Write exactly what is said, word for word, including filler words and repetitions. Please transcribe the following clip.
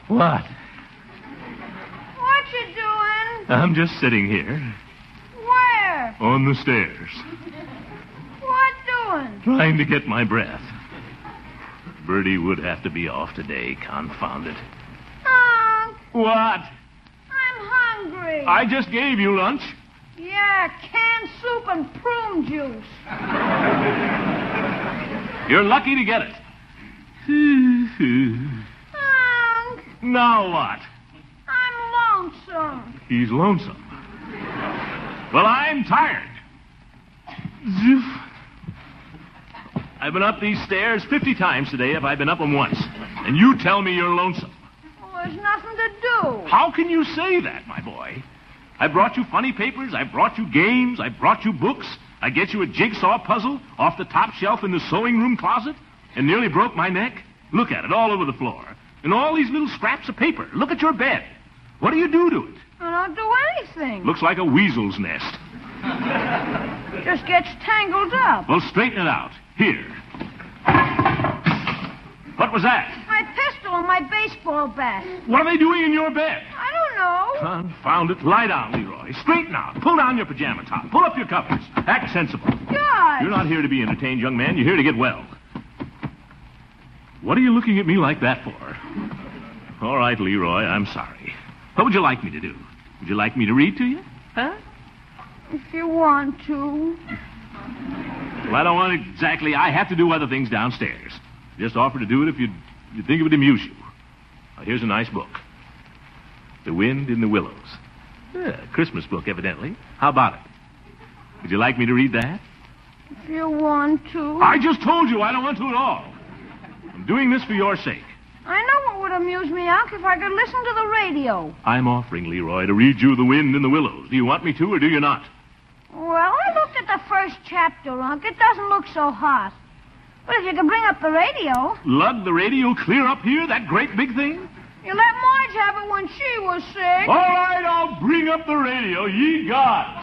What? What you doing? I'm just sitting here. Where? On the stairs. What doing? Trying to get my breath. Bertie would have to be off today, confound it. Unc, What? I'm hungry. I just gave you lunch. Yeah, canned soup and prune juice. You're lucky to get it. Unc, Now what? I'm lonesome. He's lonesome. Well, I'm tired. Zoof. I've been up these stairs fifty times today if I've been up them once. And you tell me you're lonesome. Well, there's nothing to do. How can you say that, my boy? I brought you funny papers. I brought you games. I brought you books. I get you a jigsaw puzzle off the top shelf in the sewing room closet and nearly broke my neck. Look at it all over the floor. And all these little scraps of paper. Look at your bed. What do you do to it? I don't do anything. Looks like a weasel's nest. It just gets tangled up. Well, straighten it out. Here. What was that? My pistol and my baseball bat. What are they doing in your bed? I don't know. Confound it. Lie down, Leroy. Straighten out. Pull down your pajama top. Pull up your covers. Act sensible. Gosh. You're not here to be entertained, young man. You're here to get well. What are you looking at me like that for? All right, Leroy, I'm sorry. What would you like me to do? Would you like me to read to you? Huh? If you want to. Well, I don't want exactly. I have to do other things downstairs. Just offer to do it if you'd, you'd think it would amuse you. Now, here's a nice book. The Wind in the Willows. Yeah, Christmas book, evidently. How about it? Would you like me to read that? If you want to. I just told you I don't want to at all. I'm doing this for your sake. I know what would amuse me, Unc, if I could listen to the radio. I'm offering, Leroy, to read you The Wind in the Willows. Do you want me to, or do you not? Well, I looked at the first chapter, Unc. It doesn't look so hot. But if you could bring up the radio. Lug the radio clear up here, that great big thing? You let Marge have it when she was sick. All right, I'll bring up the radio, ye gods.